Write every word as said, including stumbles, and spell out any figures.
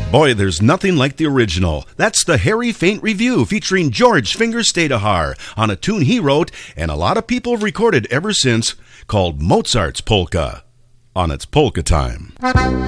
Boy, there's nothing like the original. That's the Harry Faint Review featuring George Finger Stadahar on a tune he wrote and a lot of people have recorded ever since called Mozart's Polka on its Polka Time.